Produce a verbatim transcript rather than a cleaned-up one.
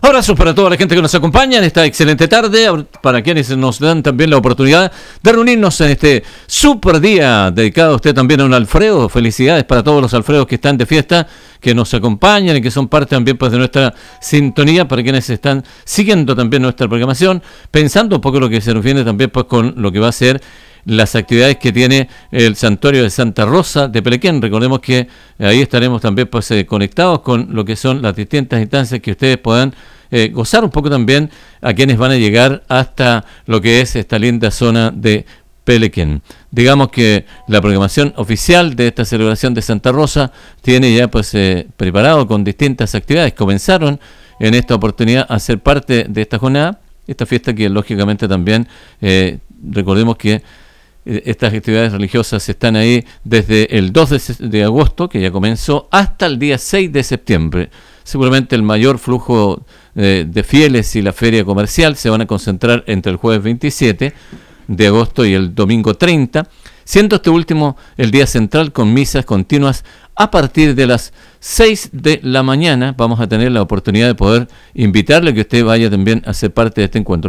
Abrazos para toda la gente que nos acompaña en esta excelente tarde, para quienes nos dan también la oportunidad de reunirnos en este super día dedicado a usted también a un Alfredo. Felicidades para todos los Alfredos que están de fiesta, que nos acompañan y que son parte también pues de nuestra sintonía, para quienes están siguiendo también nuestra programación, pensando un poco lo que se nos viene también pues con lo que va a ser las actividades que tiene el Santuario de Santa Rosa de Pelequén. Recordemos que ahí estaremos también pues eh, conectados con lo que son las distintas instancias que ustedes puedan eh, gozar un poco también a quienes van a llegar hasta lo que es esta linda zona de Pelequén. Digamos que la programación oficial de esta celebración de Santa Rosa tiene ya pues eh, preparado con distintas actividades. Comenzaron en esta oportunidad a ser parte de esta jornada, esta fiesta que lógicamente también eh, recordemos que estas actividades religiosas están ahí desde el dos de agosto, que ya comenzó, hasta el día seis de septiembre. Seguramente el mayor flujo eh, de fieles y la feria comercial se van a concentrar entre el jueves veintisiete de agosto y el domingo treinta, siendo este último el día central con misas continuas a partir de las seis de la mañana. Vamos a tener la oportunidad de poder invitarle a que usted vaya también a ser parte de este encuentro.